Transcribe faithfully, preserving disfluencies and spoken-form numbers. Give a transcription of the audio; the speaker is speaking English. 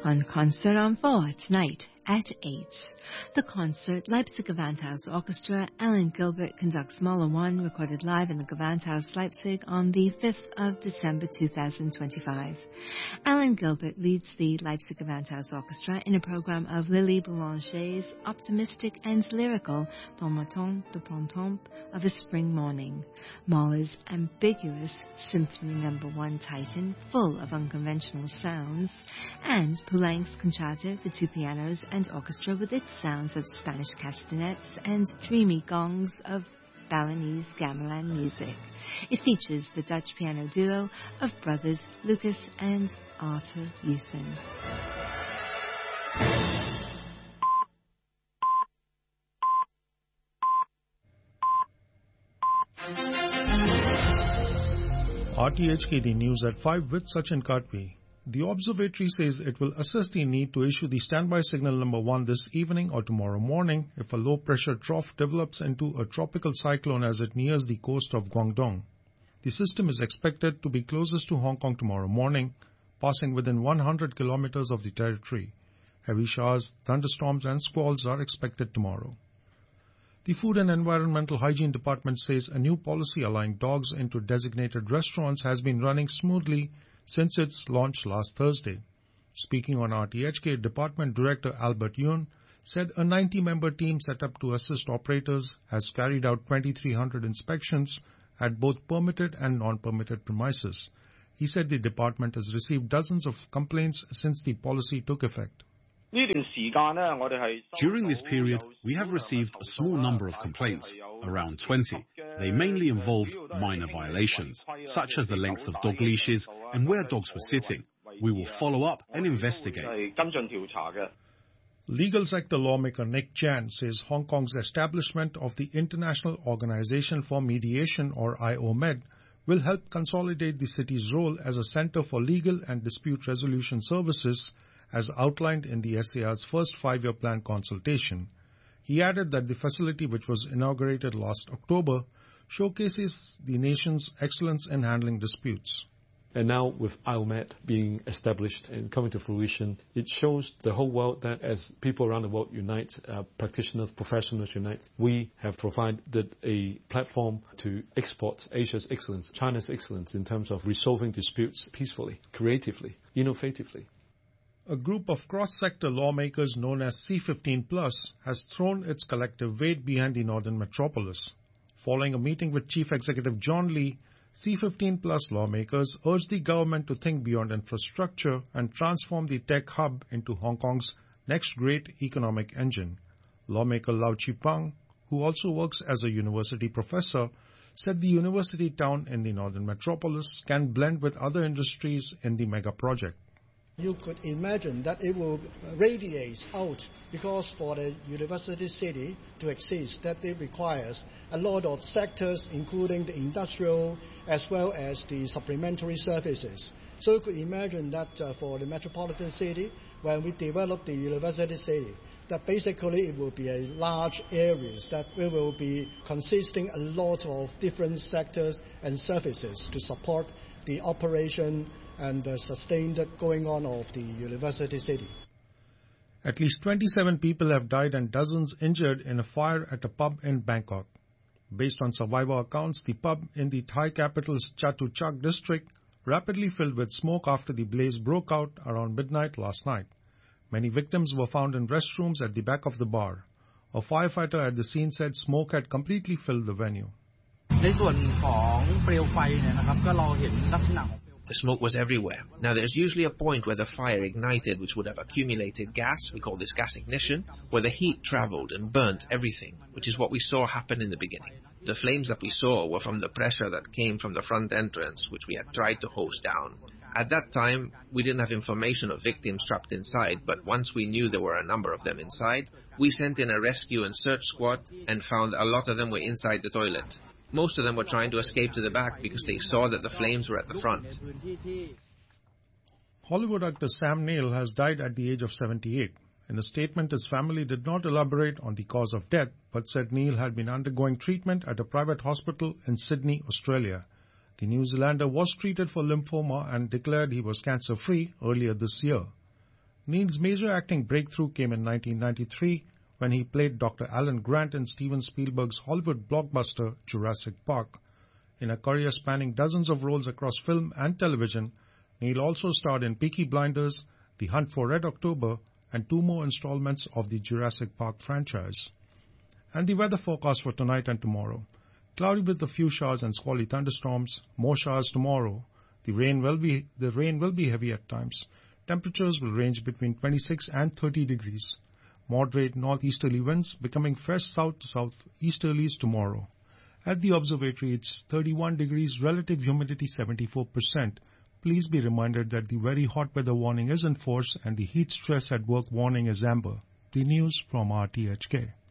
on Concert on four tonight at eight. The concert, Leipzig Gewandhaus Orchestra, Alan Gilbert conducts Mahler one, recorded live in the Gewandhaus Leipzig on the fifth of December two thousand twenty-five. Alan Gilbert leads the Leipzig Gewandhaus Orchestra in a program of Lily Boulanger's optimistic and lyrical Dans Matin de Printemps of a Spring Morning, Mahler's ambiguous Symphony Number One Titan, full of unconventional sounds, and Poulenc's Concerto for two pianos and orchestra with its sounds of Spanish castanets and dreamy gongs of Balinese gamelan music. It features the Dutch piano duo of brothers Lucas and Arthur Hewson. R T H K The News at five with Sachin Katwi. The observatory says it will assess the need to issue the standby signal number one this evening or tomorrow morning if a low-pressure trough develops into a tropical cyclone as it nears the coast of Guangdong. The system is expected to be closest to Hong Kong tomorrow morning, passing within one hundred kilometers of the territory. Heavy showers, thunderstorms and squalls are expected tomorrow. The Food and Environmental Hygiene Department says a new policy allowing dogs into designated restaurants has been running smoothly since its launch last Thursday. Speaking on R T H K, Department Director Albert Yun said a ninety-member team set up to assist operators has carried out twenty-three hundred inspections at both permitted and non-permitted premises. He said the department has received dozens of complaints since the policy took effect. During this period, we have received a small number of complaints, around twenty. They mainly involved minor violations, such as the length of dog leashes and where dogs were sitting. We will follow up and investigate. Legal sector lawmaker Nick Chan says Hong Kong's establishment of the International Organization for Mediation, or I O M E D, will help consolidate the city's role as a center for legal and dispute resolution services as outlined in the S A R's first five-year plan consultation. He added that the facility, which was inaugurated last October, showcases the nation's excellence in handling disputes. And now with I O M E D being established and coming to fruition, it shows the whole world that as people around the world unite, uh, practitioners, professionals unite, we have provided a platform to export Asia's excellence, China's excellence in terms of resolving disputes peacefully, creatively, innovatively. A group of cross-sector lawmakers known as C fifteen plus has thrown its collective weight behind the Northern Metropolis. Following a meeting with Chief Executive John Lee, C fifteen plus lawmakers urged the government to think beyond infrastructure and transform the tech hub into Hong Kong's next great economic engine. Lawmaker Lau Chi-pang, who also works as a university professor, said the university town in the Northern Metropolis can blend with other industries in the mega project. You could imagine that it will radiate out, because for the university city to exist, that it requires a lot of sectors, including the industrial as well as the supplementary services. So you could imagine that uh, for the metropolitan city, when we develop the university city, that basically it will be a large areas that we will be consisting a lot of different sectors and services to support the operation and the sustained going on of the university city. At least twenty-seven people have died and dozens injured in a fire at a pub in Bangkok. Based on survivor accounts, the pub in the Thai capital's Chatuchak district rapidly filled with smoke after the blaze broke out around midnight last night. Many victims were found in restrooms at the back of the bar. A firefighter at the scene said smoke had completely filled the venue. The smoke was everywhere. Now there's usually a point where the fire ignited which would have accumulated gas, we call this gas ignition, where the heat travelled and burnt everything, which is what we saw happen in the beginning. The flames that we saw were from the pressure that came from the front entrance, which we had tried to hose down. At that time, we didn't have information of victims trapped inside, but once we knew there were a number of them inside, we sent in a rescue and search squad and found a lot of them were inside the toilet. Most of them were trying to escape to the back because they saw that the flames were at the front. Hollywood actor Sam Neill has died at the age of seventy-eight. In a statement, his family did not elaborate on the cause of death, but said Neill had been undergoing treatment at a private hospital in Sydney, Australia. The New Zealander was treated for lymphoma and declared he was cancer-free earlier this year. Neil's major acting breakthrough came in nineteen ninety-three when he played Doctor Alan Grant in Steven Spielberg's Hollywood blockbuster Jurassic Park. In a career spanning dozens of roles across film and television, Neil also starred in Peaky Blinders, The Hunt for Red October, and two more installments of the Jurassic Park franchise. And the weather forecast for tonight and tomorrow. Cloudy with a few showers and squally thunderstorms, more showers tomorrow. The rain will be, the rain will be heavy at times. Temperatures will range between twenty-six and thirty degrees. Moderate northeasterly winds becoming fresh south to southeasterlies tomorrow. At the observatory, it's thirty-one degrees, relative humidity seventy-four percent. Please be reminded that the very hot weather warning is in force and the heat stress at work warning is amber. The news from R T H K.